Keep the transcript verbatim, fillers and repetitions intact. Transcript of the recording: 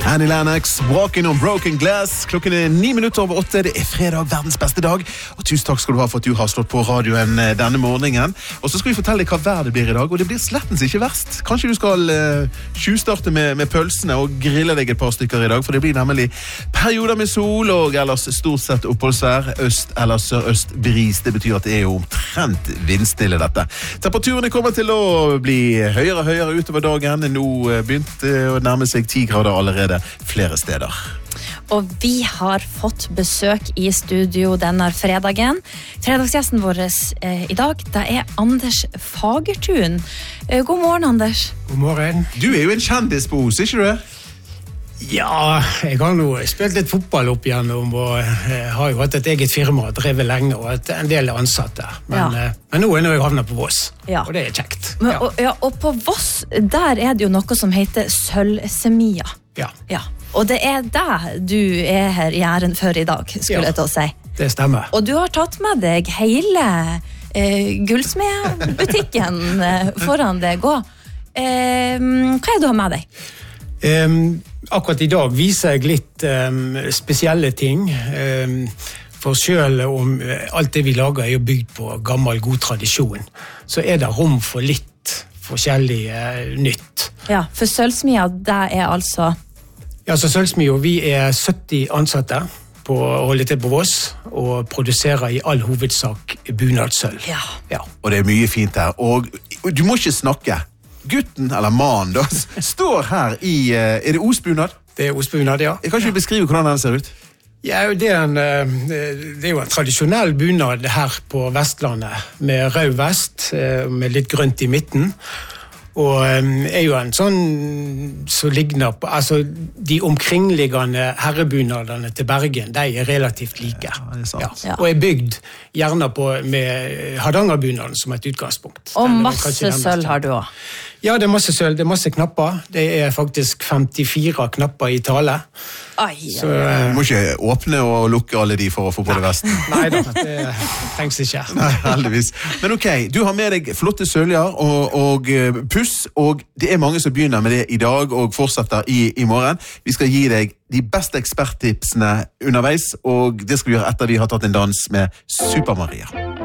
Annie Lennox, Walking on Broken Glass. Klokken er ni minutter over åtte. Det er fredag, verdens beste dag. Og tusen takk skal du ha for at du har slått på radioen denne morgenen. Og så skal vi fortelle deg hva vær det blir i dag, og det blir slettens ikke verst. Kanskje du skal uh, tjuvstarte med, med pølsene og grille deg et par stykker i dag, for det blir nemlig perioder med sol og ellers stort sett oppholdsvær, øst eller sørøst bris. Det betyr at det er jo omtrent vindstille dette. Temperaturene kommer til å bli høyere og høyere utover dagen. Nå begynte å nærme seg ti grader allerede flere steder. Og vi har fått besøk i studio denne fredagen. Fredagsgjesten vår eh, i dag, det er Anders Fagertun. Eh, god morgen, Anders. God morgen. Du er jo en kjendis på Os, ikke du det? Ja, jeg har nå spilt litt fotball opp igjennom, og jeg har jo hatt et eget firma, drevet lenge, og et, en del ansatte. Men, ja. men nå er jeg havnet på Voss, ja. og det er kjekt. Men, ja. og, ja, og på Voss, der er det jo noe som heter Sølvsemia. Ja. ja. Og det er det du er her i æren for i dag, skulle ja, jeg til å si. Det stemmer. Og du har tatt med deg hele eh, gullsmedbutikken eh, foran deg. Og, eh, hva er det du har med deg? Um, akkurat i dag viser jeg litt um, spesielle ting. Um, for selv om alt det vi lager er jo bygd på gammel, god tradisjon, så er det rom for litt forskjellig uh, nytt. Ja, for Sølvsmia, det er altså... Ja, så Sølvsmia, vi er sytti ansatte på å holde til på Voss, og produserer i all hovedsak bunadsølv. Ja. Ja. Og det er mye fint her, og du må ikke snakke. Gutten, eller mannen da, står her i, er det Osbunad? Det er Osbunad, ja. Jeg kan ikke ja. beskrive hvordan den ser ut? Ja, det er, en, det er jo en tradisjonell bunad her på Vestlandet, med rød vest, med litt grønt i midten. Og er jo en sånn som ligner på, altså de omkringliggende herrebunadene til Bergen, de er relativt like. Ja, det er sant. Ja. Ja. Og er bygd gjerne på med Hardangerbunaden som et utgangspunkt. Og Den, masse sølv har du også. Ja, det er masse sølv, det er masse knapper. Det er faktisk femtifire knapper i tale. Ai, Så, Du må ikke åpne og lukke alle de for å få på det vesten. Nei da, det trengs ikke. Nei, heldigvis. Men ok, du har med deg flotte søljer og, og puss, og det er mange som begynner med det i dag og fortsetter i, i morgen. Vi skal gi deg de beste eksperttipsene underveis, og det skal vi gjøre etter vi har tatt en dans med Super Maria.